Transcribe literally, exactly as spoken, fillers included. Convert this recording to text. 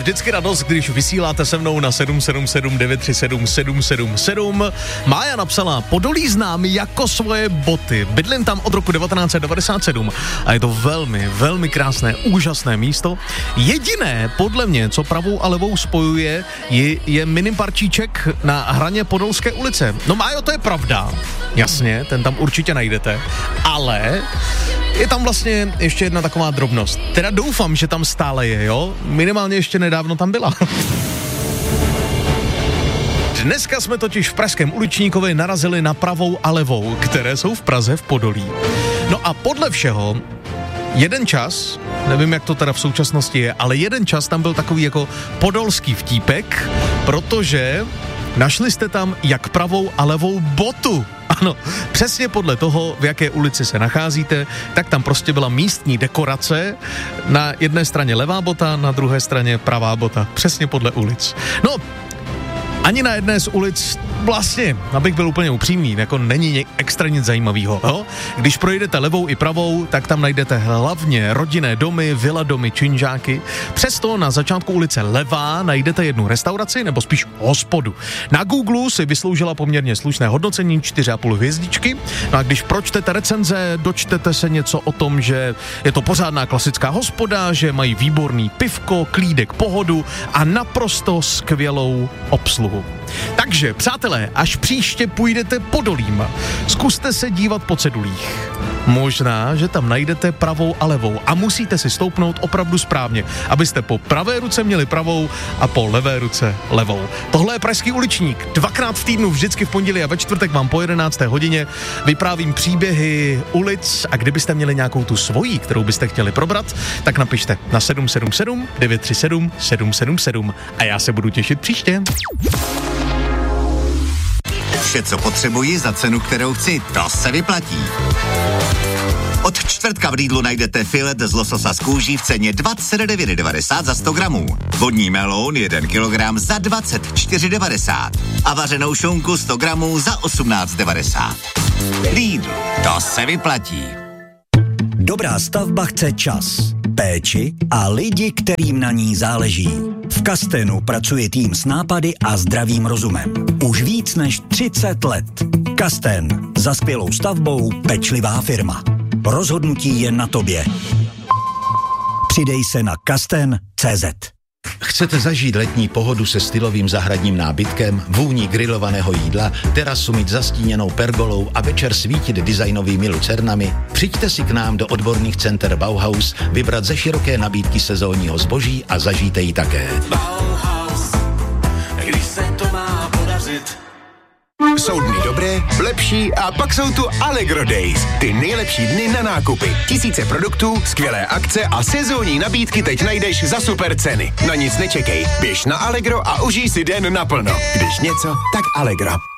vždycky radost, když vysíláte se mnou na sedm sedm sedm devět tři sedm sedm sedm sedm. Mája napsala, Podolí znám jako svoje boty. Bydlím tam od roku devatenáct set devadesát sedm a je to velmi, velmi krásné, úžasné místo. Jediné, podle mě, co pravou a levou spojuje, je, je miniparčíček na hraně Podolské ulice. No Májo, to je pravda. Jasně, ten tam určitě najdete. Ale je tam vlastně ještě jedna taková drobnost. Teda doufám, že tam stále je, jo? Minimálně ještě nedávno tam byla. Dneska jsme totiž v pražském uličníkovi narazili na pravou a levou, které jsou v Praze v Podolí. No a podle všeho, jeden čas, nevím, jak to teda v současnosti je, ale jeden čas tam byl takový jako podolský vtípek, protože našli jste tam jak pravou a levou botu. Ano, přesně podle toho, v jaké ulici se nacházíte, tak tam prostě byla místní dekorace. Na jedné straně levá bota, na druhé straně pravá bota. Přesně podle ulic. No, ani na jedné z ulic vlastně, abych byl úplně upřímný, jako není extra nic zajímavého. Jo? Když projdete levou i pravou, tak tam najdete hlavně rodinné domy, vila domy, činžáky. Přesto na začátku ulice levá najdete jednu restauraci, nebo spíš hospodu. Na Google si vysloužila poměrně slušné hodnocení čtyři a půl hvězdičky. No a když pročtete recenze, dočtete se něco o tom, že je to pořádná klasická hospoda, že mají výborný pivko, klídek, pohodu a naprosto skvělou obsluhu. Takže, přátelé, až příště půjdete Podolím, zkuste se dívat po cedulích. Možná, že tam najdete pravou a levou a musíte si stoupnout opravdu správně, abyste po pravé ruce měli pravou a po levé ruce levou. Tohle je Pražský uličník. Dvakrát v týdnu, vždycky v pondělí a ve čtvrtek vám po jedenácté hodině vyprávím příběhy ulic a kdybyste měli nějakou tu svojí, kterou byste chtěli probrat, tak napište na sedm sedm sedm devět tři sedm sedm sedm sedm a já se budu těšit příště. Vše, co potřebuji za cenu, kterou chci, to se vyplatí. Od čtvrtka v Lidlu najdete filet z lososa z kůží v ceně dvacet devět devadesát za sto gramů. Vodní melón jeden kilogram za dvacet čtyři devadesát a vařenou šunku sto gramů za osmnáct devadesát. Lidl, to se vyplatí. Dobrá stavba chce čas, péči a lidi, kterým na ní záleží. V Kastenu pracuje tým s nápady a zdravým rozumem. Už víc než třicet let. Kasten. Za skvělou stavbou pečlivá firma. Rozhodnutí je na tobě. Přidej se na kasten tečka cé zet. Chcete zažít letní pohodu se stylovým zahradním nábytkem, vůní grilovaného jídla, terasu mít zastíněnou pergolou a večer svítit designovými lucernami? Přijďte si k nám do odborných center Bauhaus, vybrat ze široké nabídky sezónního zboží a zažijte ji také. Bauhaus, když se to má podařit. Jsou dny dobré, lepší a pak jsou tu Allegro Days. Ty nejlepší dny na nákupy. Tisíce produktů, skvělé akce a sezónní nabídky teď najdeš za super ceny. Na nic nečekej. Běž na Allegro a užij si den naplno. Když něco, tak Allegro.